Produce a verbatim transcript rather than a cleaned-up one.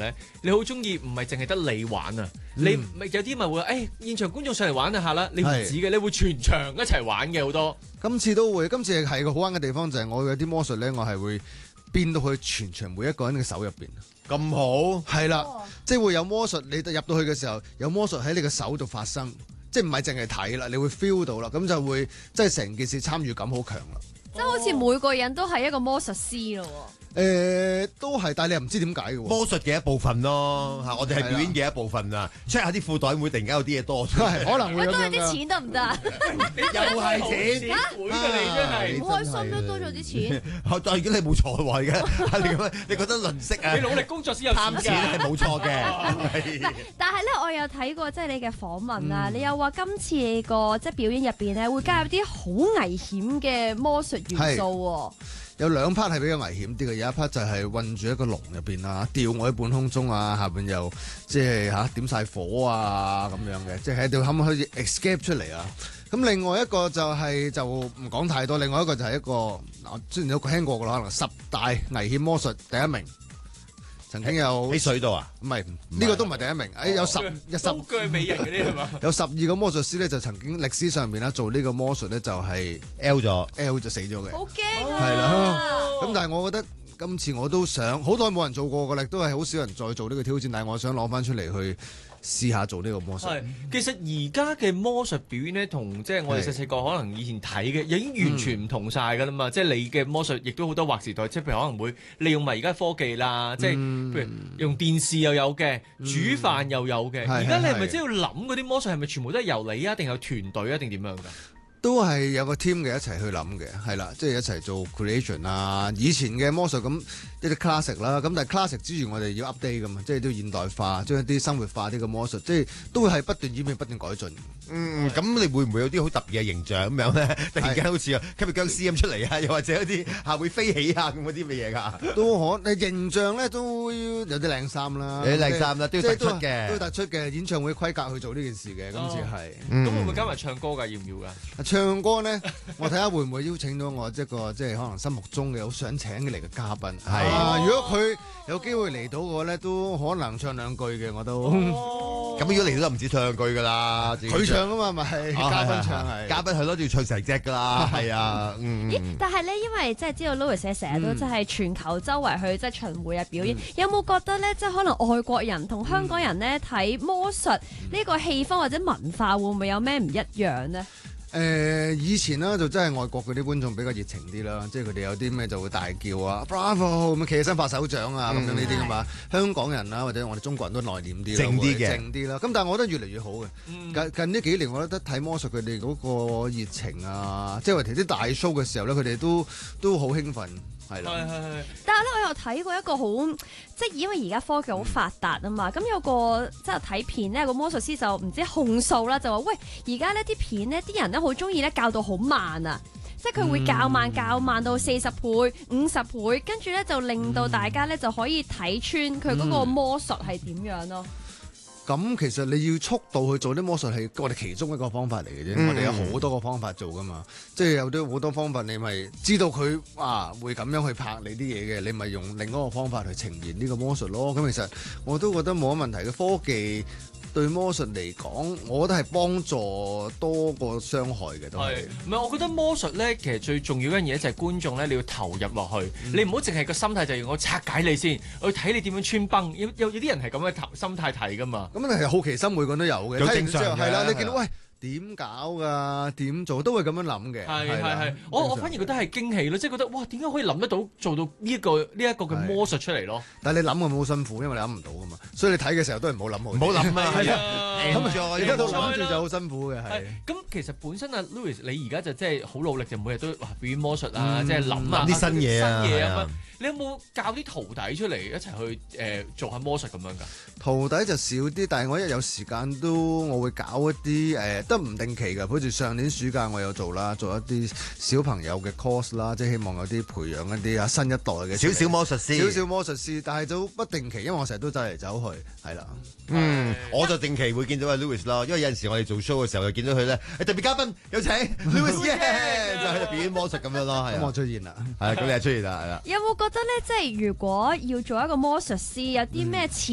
咧，你好中意唔係淨係得你玩啊，嗯、你咪有啲咪會誒、哎、現場觀眾上嚟玩一下啦，你唔止嘅，你會全場一齊玩嘅好多。 今次都會，今次係個好玩嘅地方就係我有啲魔術咧，我係會變到去全場每一個人嘅手入邊。 咁好係啦，哦、即係會有魔術，你入到去嘅時候有魔術喺你嘅手度發生，即係唔係淨係睇啦，你會 feel 到啦，咁就會即係成件事參與感好強啦。 即係好似每個人都係一個魔術師咯。 誒、呃、都係，但係你又唔知點解嘅喎。 魔術嘅一部分咯，嚇、嗯、我哋係表演嘅一部分啊。check 下啲褲袋會突然間有啲嘢多出嚟， 可能會咁樣。 多咗啲錢得唔得？ 又係錢， 會㗎你真係好開心都多咗啲錢。 但係如果你冇錯喎，而家你咁樣，你覺得吝嗇啊？ 你努力工作先有貪錢係冇錯嘅。 但係咧，我有睇過即係你嘅訪問啊， 嗯、 你又話今次個即係表演入邊咧會加入啲好危險嘅魔術元素喎。 有兩 part 係比較危險啲嘅，有一 part 就係困住一個籠入邊啊，吊我喺半空中啊，下邊又即係嚇點晒火啊咁樣嘅，即係喺度可唔可以 escape 出嚟啊？咁另外一個就係、是、就唔講太多，另外一個就係一個我之前有聽過嘅啦，可能十大危險魔術第一名。曾經有喺水度啊？ 唔係呢個都唔係第一名。誒、哦、有十有十具美人嗰啲係嘛？ 有十二個魔術師咧，就曾經歷史上面咧做呢個魔術咧，就係 L 咗 L 就死咗嘅。 好驚啊！ 係啦，咁但係我覺得今次我都想，好耐冇人做過嘅啦，都係好少人再做呢個挑戰，但係我想攞翻出嚟去試下做呢個魔術。 係，其實而家嘅魔術表演咧，同即係我哋細細個可能以前睇嘅，已經完全唔同晒㗎啦嘛。嗯、即係你嘅魔術，亦都好多劃時代，即係譬如可能會利用埋而家科技啦，即係譬如用電視又有嘅，嗯、煮飯又有嘅。而家、嗯、你係咪即係要諗嗰啲魔術係咪全部都係由你啊，定係有團隊啊，定點樣㗎？ 都係有個 team 嘅一齊去諗嘅，係啦，即係一齊做 creation 啊。以前嘅魔術咁一啲 classic 啦，咁但係 classic 之餘我哋要 update 噶嘛，即係都要現代化，將一啲生活化啲嘅魔術，即係都會係不斷演變、不斷改進。 嗯，咁你會唔會有啲好特別嘅形象咁樣咧？突然間好似吸血僵屍咁出嚟啊，又或者有啲嚇會飛起啊咁嗰啲乜嘢㗎？ 都可，你形象咧都有啲靚衫啦， 有啲靚衫啦，都要突出嘅， 都要突出嘅演唱會規格去做呢件事嘅，今次係。 咁會唔會加埋唱歌㗎？要唔要㗎？ 唱歌咧，我睇下會唔會邀請到我一個即係可能心目中嘅好想請佢嚟嘅嘉賓。係啊，如果佢有機會嚟到嘅話咧，都可能唱兩句嘅我都。 咁如果嚟到就唔止唱兩句㗎啦， 佢唱啊嘛，咪係嘉賓唱係。嘉賓係咯，都要唱成隻㗎啦，係啊。 咦？但係咧，因為即係知道 Louis 成日都即係全球周圍去即係巡迴啊表演，有冇覺得咧，即係可能外國人同香港人咧睇魔術呢個氣氛或者文化會唔會有咩唔一樣呢？ 誒、呃、以前啦就真係外國嗰啲觀眾比較熱情啲啦，即係佢哋有啲咩就會大叫啊 Bravo 咁企起身拍手掌啊咁、嗯、樣呢啲㗎嘛。香港人啦或者我哋中國人都內斂啲，靜啲嘅，靜啲啦。咁但係我覺得越嚟越好嘅。嗯、近近呢幾年我覺得睇魔術佢哋嗰個熱情啊，即係話啲大 show 嘅時候咧，佢哋都都好興奮。係啦， 但係咧，我又睇過一個好，即係因為而家科技好發達啊嘛，咁、嗯、有個即係睇片咧，個魔術師就唔知控訴啦，就話喂，而家呢啲片呢，啲人咧好中意咧校到好慢啊，即係佢會校慢校慢到四十倍、五十倍，跟住咧就令到大家咧就可以睇穿佢嗰個魔術係點樣咯。 咁其實你要速度去做啲魔術係我哋其中一個方法嚟嘅啫，嗯、我哋有好多個方法做噶嘛，即係有啲好多方法，你咪知道佢啊會咁樣去拍你啲嘢嘅，你咪用另一個方法去呈現呢個魔術咯。咁其實我都覺得冇乜問題嘅，科技對魔術嚟講，我覺得係幫助多過傷害嘅都係。 唔係，我覺得魔術咧，其實最重要一樣嘢就係觀眾咧，你要投入落去，嗯、你唔好淨係個心態就係我拆解你先，我睇你點樣穿崩。有有有啲人係咁嘅心態睇噶嘛。 咁係好奇心，每個人都有嘅。 有正常嘅。 係啦，你見到喂。點搞㗎？點做都會咁樣諗嘅。 係係係，我我反而覺得係驚喜咯，即係覺得哇，點解可以諗得到做到呢一個呢一個嘅魔術出嚟咯？ 但係你諗係咪好辛苦？因為你諗唔到㗎嘛，所以你睇嘅時候都係唔好諗好。 唔好諗啊！係啊， 咁而家都諗住就好辛苦嘅係。 咁其實本身啊 Louis，你而家就即係好努力，就每日都表演魔術啊，即係諗啊啲新嘢啊。 新嘢啊！你有冇教啲徒弟出嚟一齊去誒做下魔術咁樣㗎？ 徒弟就少啲，但係我一有時間都我會搞一啲誒，都唔定期㗎。好似上年暑假我有做啦，做一啲小朋友嘅 course 啦，即係希望有啲培養一啲啊新一代嘅小小魔術師， 小小魔術師，但係就不定期，因為我成日都走嚟走去，係啦。 嗯，我就定期會見到阿 Louis 咯，因為有陣時我哋做 show 嘅時候就見到佢咧，特別嘉賓有請 Louis 耶，就喺度表演魔術咁樣咯，係啊。 咁我出現啦， 係咁你係出現啦，係啦。 有冇覺得咧，即係如果要做一個魔術師，有啲咩